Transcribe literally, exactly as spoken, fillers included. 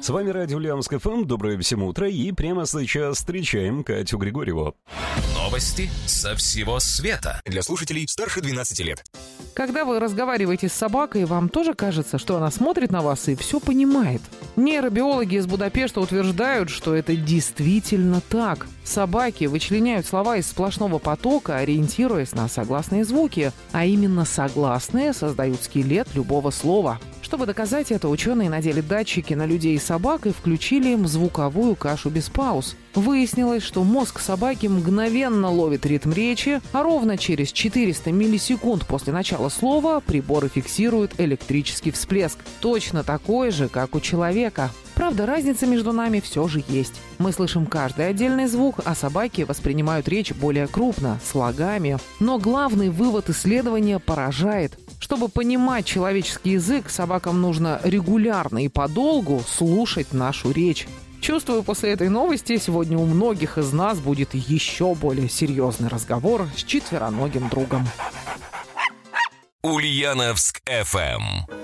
С вами Радио Ульяновск эф эм. Доброе всем утро. И прямо сейчас встречаем Катю Григорьеву. Новости со всего света. Для слушателей старше двенадцати лет. Когда вы разговариваете с собакой, вам тоже кажется, что она смотрит на вас и все понимает. Нейробиологи из Будапешта утверждают, что это действительно так. Собаки вычленяют слова из сплошного потока, ориентируясь на согласные звуки, а именно согласные создают скелет любого слова. Чтобы доказать это, ученые надели датчики на людей и собак и включили им звуковую кашу без пауз. Выяснилось, что мозг собаки мгновенно ловит ритм речи, а ровно через четыреста миллисекунд после начала слова приборы фиксируют электрический всплеск, точно такой же, как у человека. Правда, разница между нами все же есть. Мы слышим каждый отдельный звук, а собаки воспринимают речь более крупно, слогами. Но главный вывод исследования поражает. Чтобы понимать человеческий язык, собакам нужно регулярно и подолгу слушать нашу речь. Чувствую, после этой новости сегодня у многих из нас будет еще более серьезный разговор с четвероногим другом. Ульяновск эф эм.